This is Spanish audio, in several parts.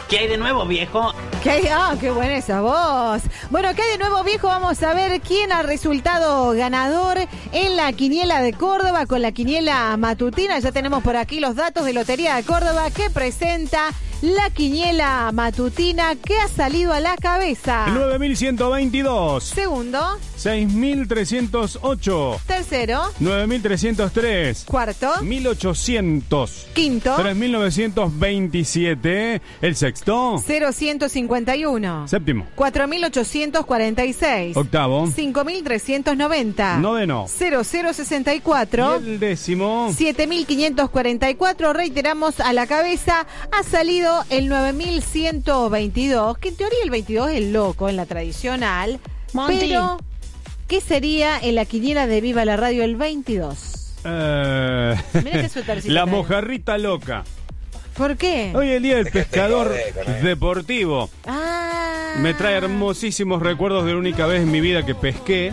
¿Qué hay de nuevo, viejo? Qué buena esa voz. Bueno, ¿qué hay de nuevo, viejo? Vamos a ver quién ha resultado ganador en la quiniela de Córdoba con la quiniela matutina. Ya tenemos por aquí los datos de Lotería de Córdoba que presenta la quiniela matutina que ha salido a la cabeza. 9.122. Segundo. 6.308. Tercero. 9.303. Cuarto. 1.800. Quinto. 3.927. El sexto. 0.151. Séptimo. 4.846. Octavo. 5.390. Noveno. 0.064. Y el décimo. 7.544. Reiteramos, a la cabeza ha salido el 9.122, que en teoría el 22 es el loco en la tradicional. Monty. Pero ¿qué sería en la quiniela de Viva la Radio el 22? Mirá qué suétercito la trae. mojarrita loca. ¿Por qué? Hoy es el día del pescador deportivo. Ah. Me trae hermosísimos recuerdos de la única vez en mi vida que pesqué.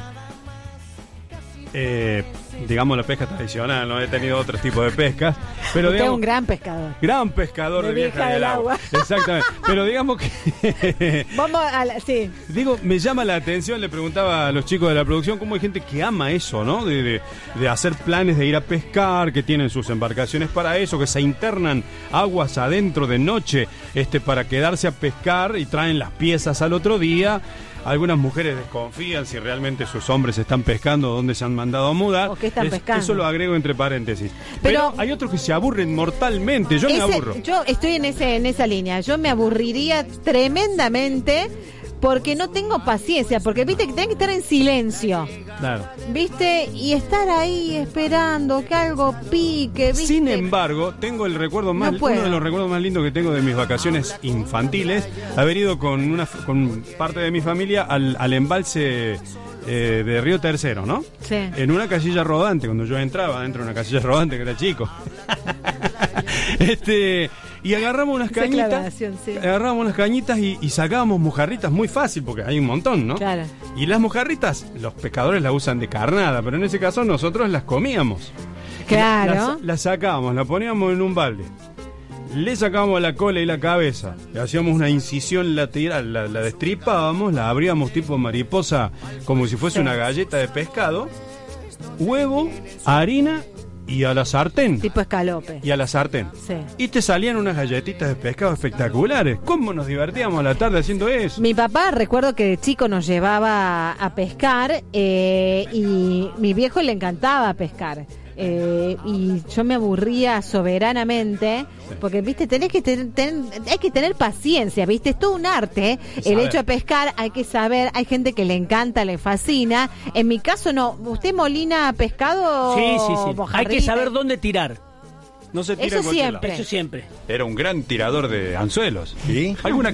Digamos la pesca tradicional, no he tenido otro tipo de pescas. Pero Usted digamos, es un gran pescador. gran pescador de vieja del agua. Exactamente. Pero digamos que Vamos a la... Sí. digo, me llama la atención, le preguntaba a los chicos de la producción cómo hay gente que ama eso, ¿no? De hacer planes de ir a pescar, que tienen sus embarcaciones para eso, que se internan aguas adentro de noche para quedarse a pescar y traen las piezas al otro día. Algunas mujeres desconfían si realmente sus hombres están pescando o dónde se han mandado a mudar. ¿O qué están pescando? Eso lo agrego entre paréntesis. Pero hay otros que se aburren mortalmente. Yo me aburro. Yo estoy en esa línea. Yo me aburriría tremendamente porque no tengo paciencia. Porque viste que tenés que estar en silencio. Claro. ¿Viste? Y estar ahí esperando que algo pique, ¿viste? Sin embargo, tengo el recuerdo uno de los recuerdos más lindos que tengo de mis vacaciones infantiles, haber ido con parte de mi familia al embalse de Río Tercero, ¿no? Sí. En una casilla rodante, cuando yo entraba dentro de una casilla rodante que era chico. Y agarramos unas cañitas. Sí. Agarramos unas cañitas y sacábamos mojarritas muy fácil, porque hay un montón, ¿no? Claro. Y las mojarritas, los pescadores las usan de carnada, pero en ese caso nosotros las comíamos. Claro. Las sacábamos, las poníamos en un balde. Le sacábamos la cola y la cabeza. Le hacíamos una incisión lateral, la destripábamos, la abríamos tipo mariposa, como si fuese una galleta de pescado. Huevo, harina y a la sartén. Tipo escalope. Y a la sartén. Sí. Y te salían unas galletitas de pescado espectaculares. ¿Cómo nos divertíamos a la tarde haciendo eso? Mi papá, recuerdo que de chico nos llevaba a pescar y mi viejo le encantaba pescar. Y yo me aburría soberanamente porque, viste, hay que tener paciencia, viste, es todo un arte, el hecho de pescar, hay que saber, hay gente que le encanta, le fascina. En mi caso no. ¿Usted molina pescado? Sí. Mojarrita? Hay que saber dónde tirar. No se tira Eso en cualquier siempre. lado. Eso siempre. Era un gran tirador de anzuelos. ¿Sí? ¿Alguna